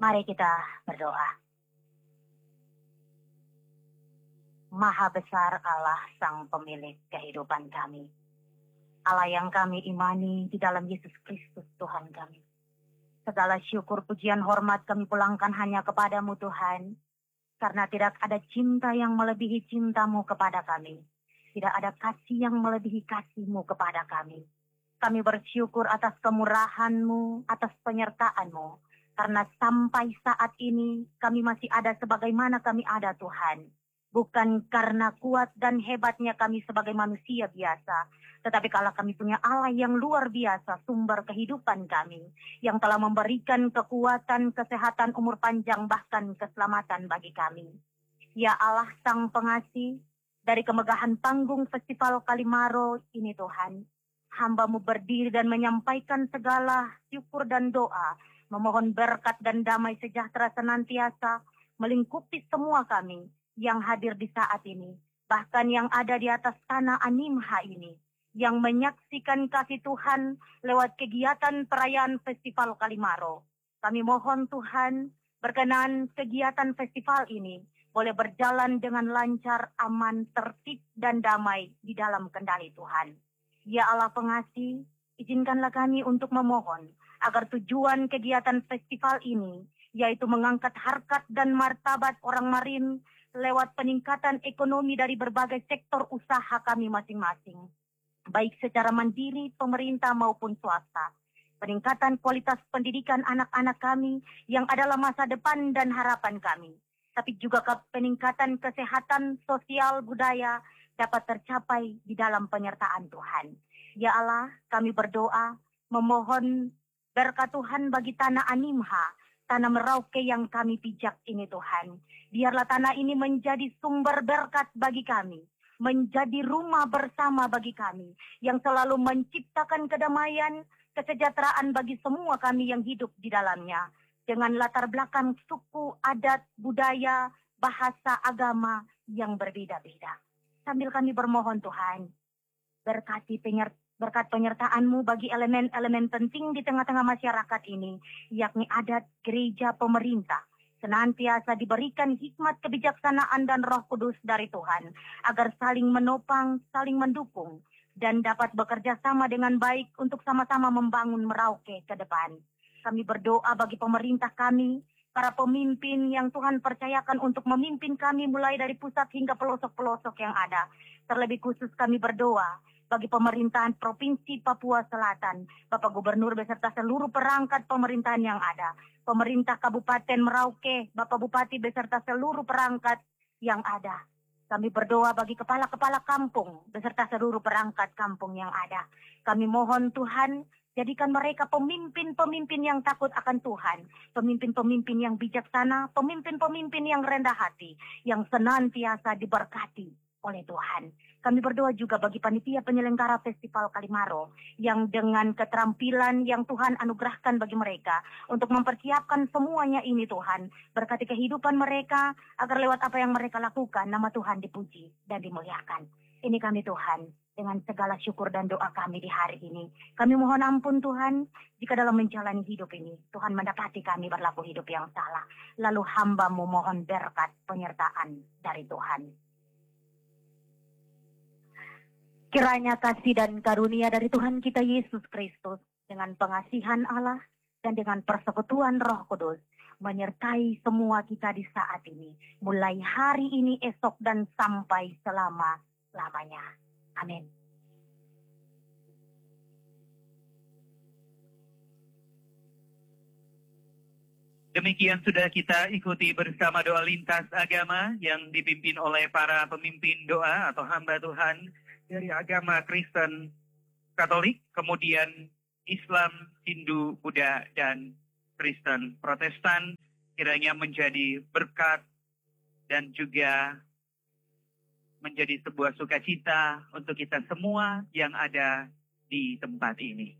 Mari kita berdoa. Maha besar Allah Sang Pemilik kehidupan kami. Allah yang kami imani di dalam Yesus Kristus Tuhan kami. Segala syukur, pujian, hormat kami pulangkan hanya kepadamu Tuhan. Karena tidak ada cinta yang melebihi cintamu kepada kami. Tidak ada kasih yang melebihi kasihmu kepada kami. Kami bersyukur atas kemurahanmu, atas penyertaanmu. Karena sampai saat ini kami masih ada sebagaimana kami ada Tuhan. Bukan karena kuat dan hebatnya kami sebagai manusia biasa. Tetapi kalau kami punya Allah yang luar biasa, sumber kehidupan kami. Yang telah memberikan kekuatan, kesehatan, umur panjang, bahkan keselamatan bagi kami. Ya Allah Sang Pengasih, dari kemegahan panggung Festival Kalimaro ini Tuhan. Hamba-Mu berdiri dan menyampaikan segala syukur dan doa. Memohon berkat dan damai sejahtera senantiasa melingkupi semua kami yang hadir di saat ini, bahkan yang ada di atas tanah Animha ini, yang menyaksikan kasih Tuhan lewat kegiatan perayaan Festival Kalimaro. Kami mohon Tuhan, berkenan kegiatan festival ini boleh berjalan dengan lancar, aman, tertib, dan damai di dalam kendali Tuhan. Ya Allah Pengasih, izinkanlah kami untuk memohon agar tujuan kegiatan festival ini, yaitu mengangkat harkat dan martabat orang Marin lewat peningkatan ekonomi dari berbagai sektor usaha kami masing-masing, baik secara mandiri, pemerintah maupun swasta. Peningkatan kualitas pendidikan anak-anak kami yang adalah masa depan dan harapan kami. Tapi juga peningkatan kesehatan sosial budaya dapat tercapai di dalam penyertaan Tuhan. Ya Allah, kami berdoa, memohon berkat Tuhan bagi tanah Animha, tanah Merauke yang kami pijak ini Tuhan. Biarlah tanah ini menjadi sumber berkat bagi kami. Menjadi rumah bersama bagi kami. Yang selalu menciptakan kedamaian, kesejahteraan bagi semua kami yang hidup di dalamnya. Dengan latar belakang suku, adat, budaya, bahasa, agama yang berbeda-beda. Sambil kami bermohon Tuhan, berkat penyertaan-Mu bagi elemen-elemen penting di tengah-tengah masyarakat ini, yakni adat, gereja, pemerintah, senantiasa diberikan hikmat kebijaksanaan dan Roh Kudus dari Tuhan, agar saling menopang, saling mendukung, dan dapat bekerja sama dengan baik untuk sama-sama membangun Merauke ke depan. Kami berdoa bagi pemerintah kami, para pemimpin yang Tuhan percayakan untuk memimpin kami mulai dari pusat hingga pelosok-pelosok yang ada. Terlebih khusus kami berdoa bagi pemerintahan Provinsi Papua Selatan, Bapak Gubernur beserta seluruh perangkat pemerintahan yang ada. Pemerintah Kabupaten Merauke, Bapak Bupati beserta seluruh perangkat yang ada. Kami berdoa bagi kepala-kepala kampung beserta seluruh perangkat kampung yang ada. Kami mohon Tuhan, jadikan mereka pemimpin-pemimpin yang takut akan Tuhan. Pemimpin-pemimpin yang bijaksana, pemimpin-pemimpin yang rendah hati, yang senantiasa diberkati oleh Tuhan. Kami berdoa juga bagi panitia penyelenggara Festival Kalimaro yang dengan keterampilan yang Tuhan anugerahkan bagi mereka untuk mempersiapkan semuanya ini Tuhan. Berkati kehidupan mereka agar lewat apa yang mereka lakukan nama Tuhan dipuji dan dimuliakan. Ini kami Tuhan, dengan segala syukur dan doa kami di hari ini. Kami mohon ampun Tuhan, jika dalam menjalani hidup ini, Tuhan mendapati kami berlaku hidup yang salah. Lalu hamba-Mu mohon berkat penyertaan dari Tuhan. Kiranya kasih dan karunia dari Tuhan kita Yesus Kristus, dengan pengasihan Allah dan dengan persekutuan Roh Kudus, menyertai semua kita di saat ini, mulai hari ini, esok, dan sampai selama-lamanya. Amin. Demikian sudah kita ikuti bersama doa lintas agama yang dipimpin oleh para pemimpin doa atau hamba Tuhan dari agama Kristen Katolik, kemudian Islam, Hindu, Buddha, dan Kristen Protestan. Kiranya menjadi berkat dan juga menjadi sebuah sukacita untuk kita semua yang ada di tempat ini.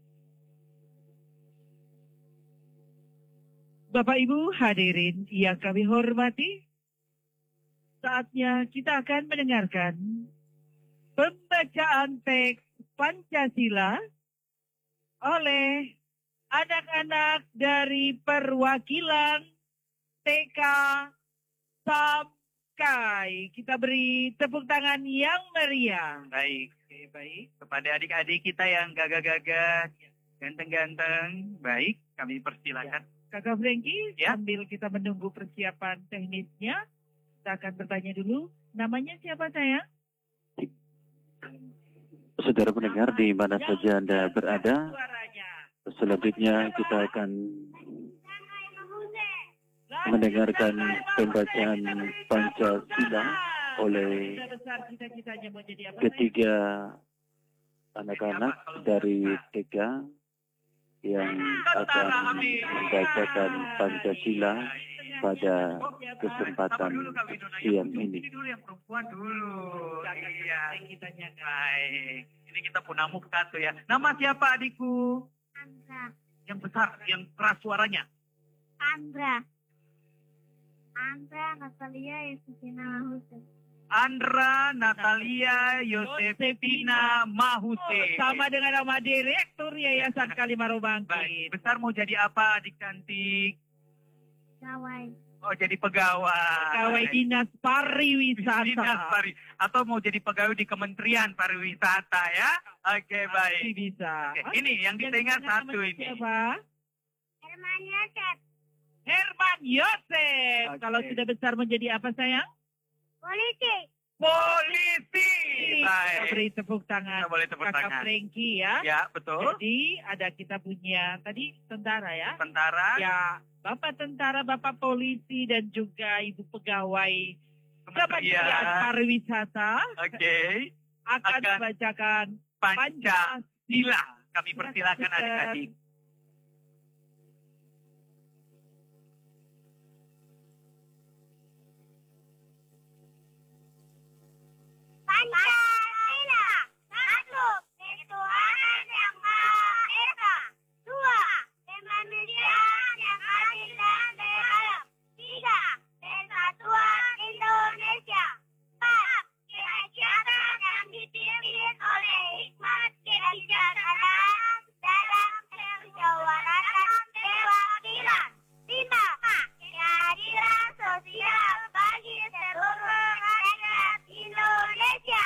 Bapak Ibu hadirin yang kami hormati, saatnya kita akan mendengarkan pembacaan teks Pancasila oleh anak-anak dari perwakilan TK Samkai. Kita beri tepuk tangan yang meriah. Baik, oke, baik. Kepada adik-adik kita yang gagah-gagah, ganteng-ganteng, baik, kami persilakan. Kakak Franky, Ya. sambil kita menunggu persiapan teknisnya, kita akan bertanya dulu, namanya siapa sayang? Saudara pendengar di mana saja Anda berada, Suaranya. selanjutnya kita akan mendengarkan pembacaan Pancasila oleh Sudah besar cita-citanya mau jadi apa? ketiga anak-anak dari TK yang akan membacakan Pancasila pada kesempatan siang ini. Ini dulu yang perempuan dulu. Iya. Kita nyatakan. Baik. Ini kita punamuk satu ya. Nama siapa adikku? Andra. Yang besar, yang keras suaranya. Andra. Andra Natalia Yusufina Hussein. Andra Natalia Yosefina Mahuse. Sama dengan nama Direktur Yayasan Kalimaro Baik. Bangkit. Besar mau jadi apa adik cantik? Gawai. Oh, jadi pegawai. Pegawai Dinas Pariwisata. Dinas atau mau jadi pegawai di Kementerian Pariwisata ya? Oke, Pasti baik. bisa. Oke, ini yang ditengar satu ini. Siapa? Herman Yosef. Herman Yosef. Oke. Kalau sudah besar menjadi apa sayang? Polisi. Polisi. Kita Baik. beri tepuk tangan. Kita boleh tepuk Kakak tangan. Franky ya. Ya, betul. Jadi ada kita punya tadi tentara ya. Tentara. Ya, Bapak tentara, Bapak polisi dan juga Ibu pegawai Kementerian Kementerian. Pariwisata Oke. akan Akan membacakan Pancasila. Kami persilakan Silakan, Suster. adik-adik. Pancasila. 1. Ketuhanan yang Maha Esa. 2. Kemanusiaan yang adil dan beradab. 3. Persatuan Indonesia. 4. Kerajaan yang dipimpin oleh hikmat kebijaksanaan dalam permusyawaratan perwakilan. 5. Keadilan sosial bagi seluruh rakyat Indonesia.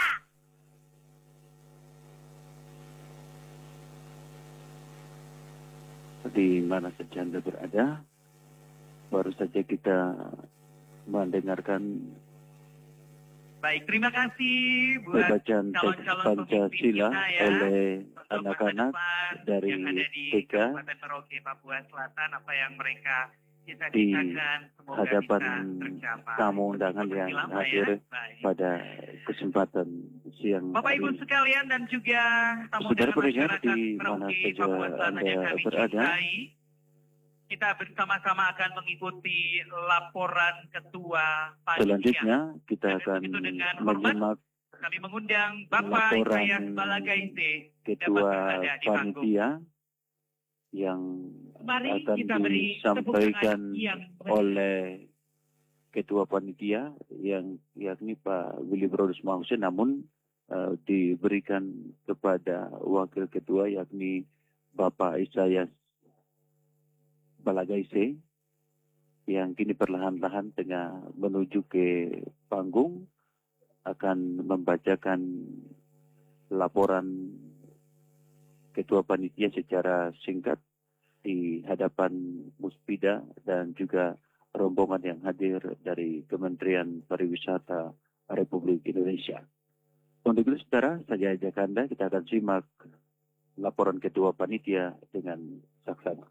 Di mana saja Anda berada, baru saja kita mendengarkan Baik, terima kasih buat pembacaan teks calon-calon pemimpin Pancasila kita ya. oleh Untuk anak-anak masa depan dari yang ada di TK Kabupaten Merauke, Papua Selatan, apa yang mereka di cita-citakan semoga hadapan bisa tercapai. tamu undangan yang Lama ya. hadir Baik. pada kesempatan siang Bapak hari Ibu ini. sekalian dan juga tamu Saudara undangan pendengar masyarakat di mana Merauke, saja Papua Selatan Anda yang kami berada, cintai, kita bersama-sama akan mengikuti laporan Ketua Panitia. selanjutnya kita Dan akan begitu dengan hormat, menyimak kami mengundang Bapak laporan Isaias Balagaise Ketua berada di panggung. Panitia yang Mari akan kita beri tepuk disampaikan tangan yang oleh Ketua Panitia yang yakni Pak Willy Brodus Mahuse, namun diberikan kepada Wakil Ketua yakni Bapak Isaias Balagaise yang kini perlahan-lahan tengah menuju ke panggung akan membacakan laporan Ketua Panitia secara singkat di hadapan Muspida dan juga rombongan yang hadir dari Kementerian Pariwisata Republik Indonesia. Untuk itu, saudara, saya ajak Anda, kita akan simak laporan Ketua Panitia dengan saksama.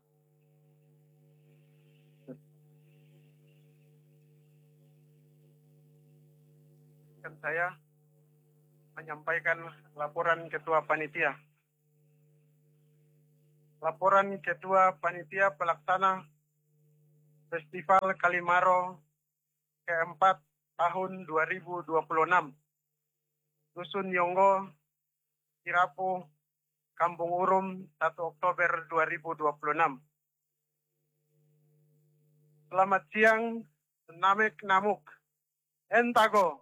Saya menyampaikan laporan Ketua Panitia. Laporan Ketua Panitia Pelaksana Festival Kalimaro keempat tahun 2026. Dusun Yonggo, Kirapu, Kampung Urum, 1 Oktober 2026. Selamat siang, Namek Namuk, Entago.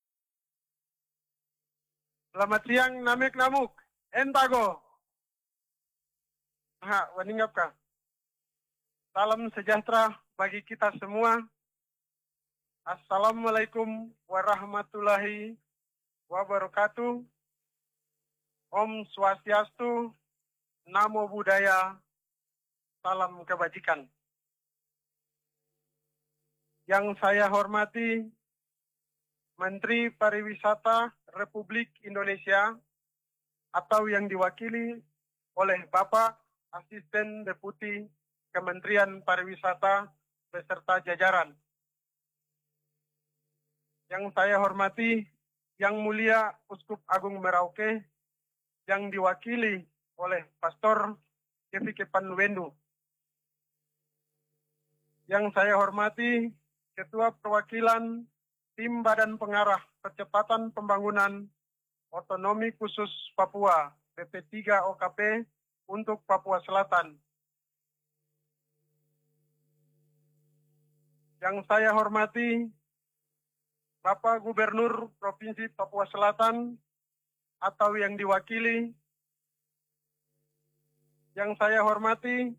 Selamat siang, Namek Namuk, Entago. Waningap ka. Salam sejahtera bagi kita semua. Assalamualaikum warahmatullahi wabarakatuh. Om Swastiastu, Namo Buddhaya, salam kebajikan. Yang saya hormati Menteri Pariwisata Republik Indonesia atau yang diwakili oleh Bapak Asisten Deputi Kementerian Pariwisata beserta jajaran. Yang saya hormati Yang Mulia Uskup Agung Merauke yang diwakili oleh Pastor Kevi Kepanwendu. Yang saya hormati Ketua Perwakilan Tim Badan Pengarah Percepatan Pembangunan Otonomi Khusus Papua PP3 OKP untuk Papua Selatan. Yang saya hormati Bapak Gubernur Provinsi Papua Selatan atau yang diwakili. Yang saya hormati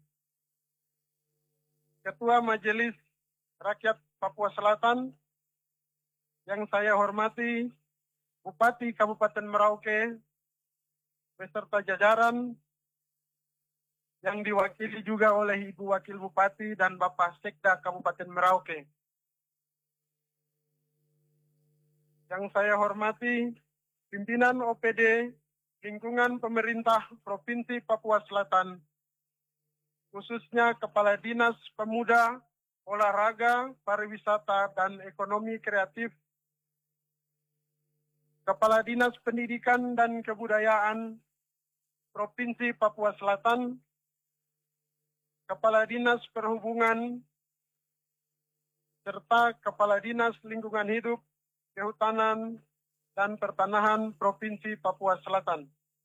Ketua Majelis Rakyat Papua Selatan. Yang saya hormati Bupati Kabupaten Merauke beserta jajaran yang diwakili juga oleh Ibu Wakil Bupati dan Bapak Sekda Kabupaten Merauke. Yang saya hormati pimpinan OPD lingkungan pemerintah Provinsi Papua Selatan, khususnya Kepala Dinas Pemuda, Olahraga, Pariwisata, dan Ekonomi Kreatif, Kepala Dinas Pendidikan dan Kebudayaan Provinsi Papua Selatan, Kepala Dinas Perhubungan, serta Kepala Dinas Lingkungan Hidup, Kehutanan, dan Pertanahan Provinsi Papua Selatan.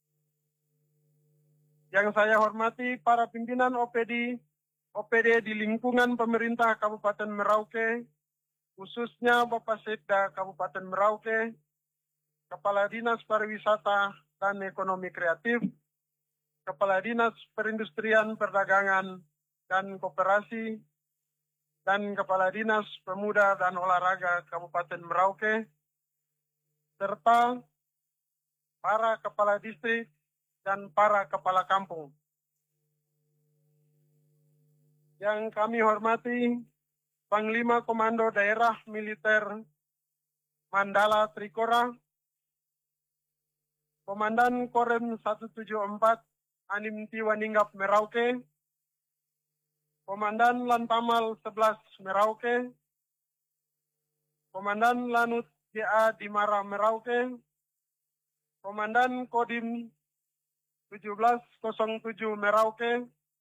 Yang saya hormati para pimpinan OPD di lingkungan pemerintah Kabupaten Merauke, khususnya Bapak Sekda Kabupaten Merauke, Kepala Dinas Pariwisata dan Ekonomi Kreatif, Kepala Dinas Perindustrian, Perdagangan, dan Koperasi, dan Kepala Dinas Pemuda dan Olahraga Kabupaten Merauke, serta para kepala distrik dan para kepala kampung. Yang kami hormati Panglima Komando Daerah Militer Mandala Trikora, Komandan Korem 174 Anim Tiwaninggap Merauke, Komandan Lantamal 11 Merauke, Komandan Lanut GA Dimara Merauke, Komandan Kodim 1707 Merauke,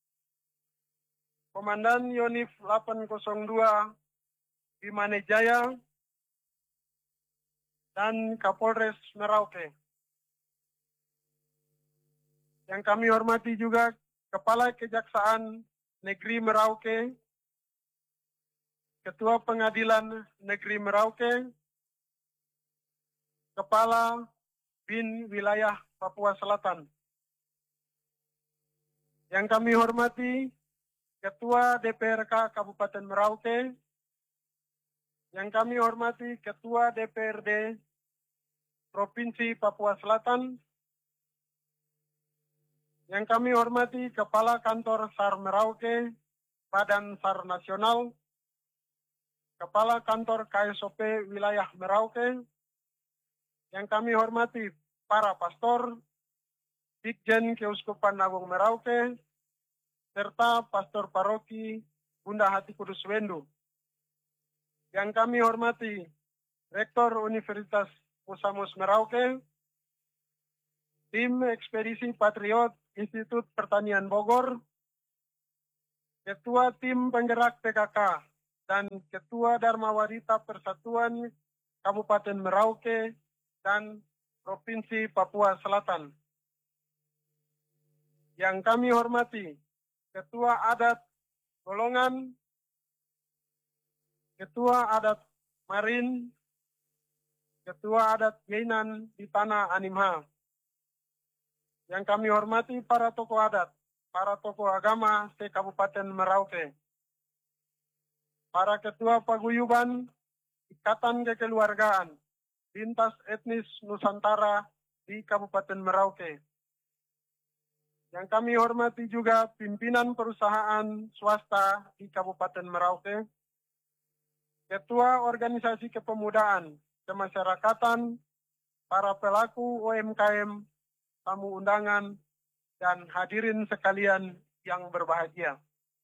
Komandan Yonif 802 Bimane Jaya, dan Kapolres Merauke. Yang kami hormati juga Kepala Kejaksaan Negeri Merauke, Ketua Pengadilan Negeri Merauke, Kepala BIN Wilayah Papua Selatan. Yang kami hormati Ketua DPRK Kabupaten Merauke, yang kami hormati Ketua DPRD Provinsi Papua Selatan, yang kami hormati Kepala Kantor SAR Merauke, Badan SAR Nasional, Kepala Kantor KSOP Wilayah Merauke, yang kami hormati para pastor, Ditjen Keuskupan Agung Merauke, serta Pastor Paroki Bunda Hati Kudus Wendu. Yang kami hormati Rektor Universitas Musamus Merauke, Tim Ekspedisi Patriot Institut Pertanian Bogor, Ketua Tim Penggerak PKK, dan Ketua Dharma Wadita Persatuan Kabupaten Merauke dan Provinsi Papua Selatan. Yang kami hormati Ketua Adat Golongan, Ketua Adat Marin, Ketua Adat Geinan di Tanah Animha. Yang kami hormati para tokoh adat, para tokoh agama se-Kabupaten Merauke. para ketua paguyuban Ikatan Kekeluargaan lintas etnis Nusantara di Kabupaten Merauke. Yang kami hormati juga pimpinan perusahaan swasta di Kabupaten Merauke, ketua organisasi kepemudaan, kemasyarakatan, para pelaku UMKM, tamu undangan, dan hadirin sekalian yang berbahagia.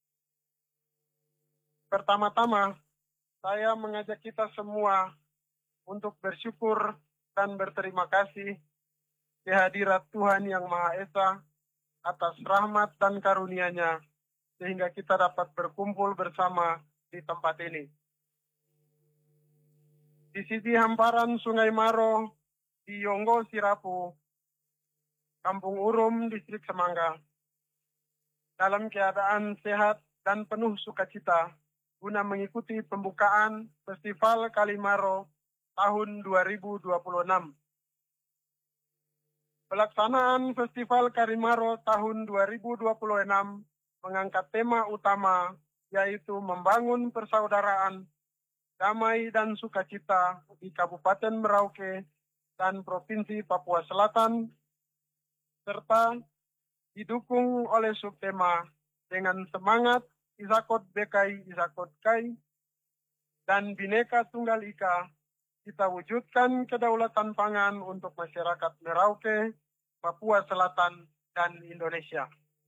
Pertama-tama, saya mengajak kita semua untuk bersyukur dan berterima kasih kehadirat Tuhan Yang Maha Esa atas rahmat dan karunia-Nya sehingga kita dapat berkumpul bersama di tempat ini. Di sisi hamparan Sungai Maro di Yonggo Sirapu, Kampung Urum, Distrik Semangga, dalam keadaan sehat dan penuh sukacita guna mengikuti pembukaan Festival Kalimaro tahun 2026. Pelaksanaan Festival Kalimaro tahun 2026 mengangkat tema utama yaitu membangun persaudaraan, damai dan sukacita di Kabupaten Merauke dan Provinsi Papua Selatan, serta didukung oleh subtema dengan semangat Isakot Bekai Isakot Kai dan Bhinneka Tunggal Ika, kita wujudkan kedaulatan pangan untuk masyarakat Merauke, Papua Selatan, dan Indonesia.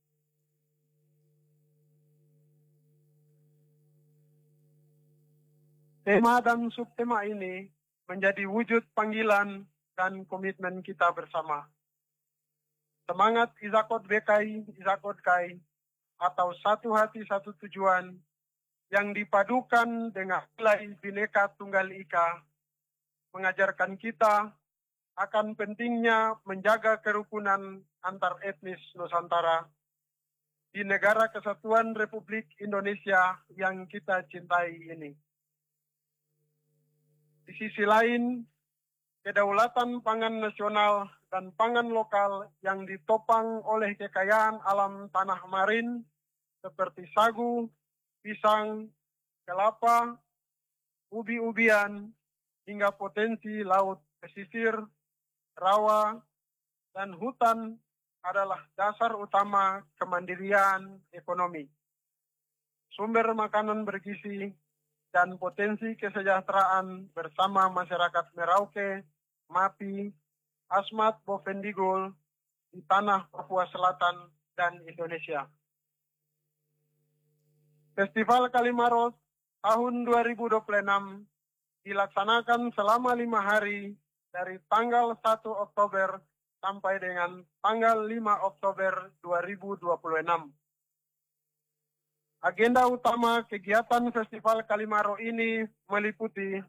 Tema dan subtema ini menjadi wujud panggilan dan komitmen kita bersama. Semangat Isakot Bekai Isakot Kai atau satu hati satu tujuan yang dipadukan dengan nilai Bhinneka Tunggal Ika mengajarkan kita akan pentingnya menjaga kerukunan antar etnis Nusantara di negara kesatuan Republik Indonesia yang kita cintai ini. Di sisi lain, kedaulatan pangan nasional dan pangan lokal yang ditopang oleh kekayaan alam tanah marin seperti sagu, pisang, kelapa, ubi-ubian, hingga potensi laut pesisir, rawa, dan hutan adalah dasar utama kemandirian ekonomi, sumber makanan bergizi, dan potensi kesejahteraan bersama masyarakat Merauke, Mapi, Asmat Bovendigul di tanah Papua Selatan dan Indonesia. Festival Kalimaro tahun 2026 dilaksanakan selama 5 hari dari tanggal 1 Oktober sampai dengan tanggal 5 Oktober 2026. Agenda utama kegiatan Festival Kalimaro ini meliputi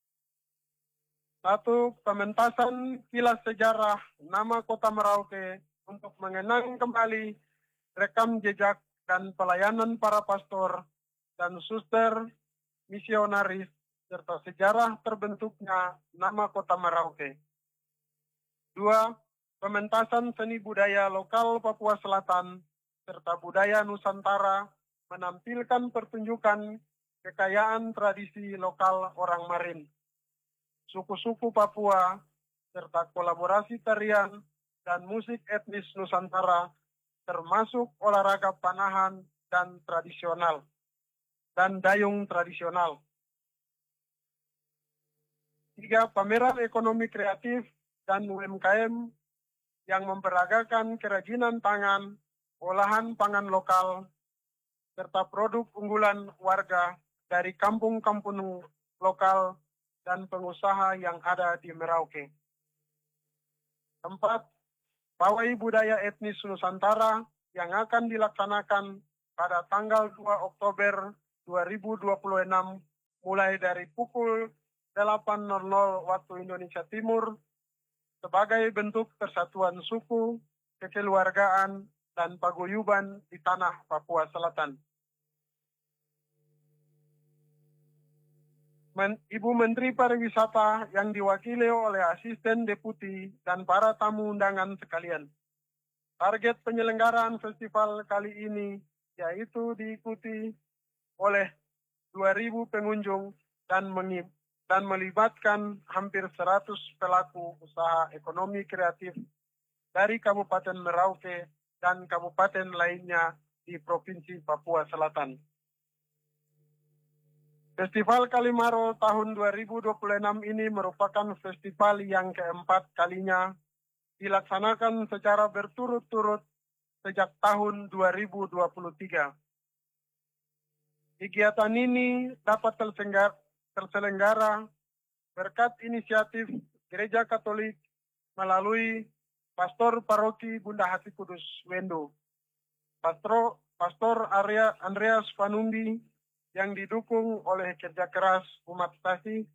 1. Pementasan kilas sejarah nama Kota Merauke untuk mengenang kembali rekam jejak dan pelayanan para pastor dan suster misionaris serta sejarah terbentuknya nama Kota Merauke. 2. Pementasan seni budaya lokal Papua Selatan serta budaya Nusantara menampilkan pertunjukan kekayaan tradisi lokal orang Marin, suku-suku Papua, serta kolaborasi tarian dan musik etnis Nusantara termasuk olahraga panahan dan tradisional dan dayung tradisional. 3. Pameran ekonomi kreatif dan UMKM yang memperagakan kerajinan tangan, olahan pangan lokal, serta produk unggulan warga dari kampung-kampung lokal dan pengusaha yang ada di Merauke. 4. Pawai budaya etnis Nusantara yang akan dilaksanakan pada tanggal 2 Oktober 2026 mulai dari pukul 8.00 waktu Indonesia Timur sebagai bentuk persatuan suku, kekeluargaan, dan paguyuban di tanah Papua Selatan. Ibu Menteri Pariwisata yang diwakili oleh Asisten Deputi dan para tamu undangan sekalian. Target penyelenggaraan festival kali ini yaitu diikuti oleh 2.000 pengunjung dan melibatkan hampir 100 pelaku usaha ekonomi kreatif dari Kabupaten Merauke dan kabupaten lainnya di Provinsi Papua Selatan. Festival Kalimaro tahun 2026 ini merupakan festival yang keempat kalinya dilaksanakan secara berturut-turut sejak tahun 2023. Kegiatan ini dapat terselenggara berkat inisiatif Gereja Katolik melalui Pastor Paroki Bunda Hati Kudus Wendo, Pastor Andreas Panumbi, yang didukung oleh kerja keras umat Stasi